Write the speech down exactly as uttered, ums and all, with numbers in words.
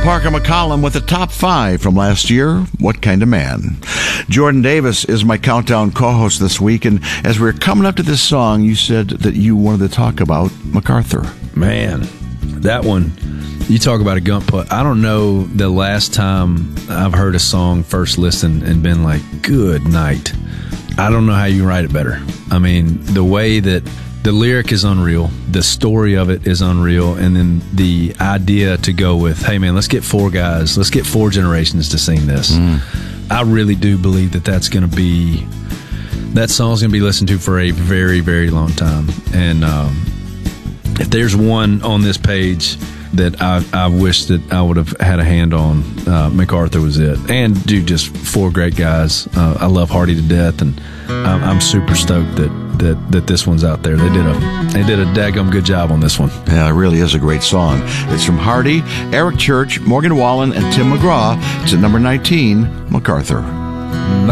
Parker McCollum with the top five from last year, What Kind of Man. Jordan Davis is my countdown co-host this week, and as we we're coming up to this song, you said that you wanted to talk about MacArthur. Man, that one, you talk about a gump putt. I don't know the last time I've heard a song first listen and been like, good night. I don't know how you write it better. I mean, the way that the lyric is unreal, the story of it is unreal, and then the idea to go with, hey man, let's get four guys, let's get four generations to sing this. Mm. I really do believe that that's going to be, that song's going to be listened to for a very, very long time. And um, if there's one on this page that I, I wish that I would have had a hand on, uh, MacArthur was it. And dude, just four great guys. Uh, I love Hardy to death, and I'm, I'm super stoked that, that that this one's out there. They did a they did a daggum good job on this one. Yeah, it really is a great song. It's from Hardy, Eric Church, Morgan Wallen, and Tim McGraw. It's at number nineteen, MacArthur.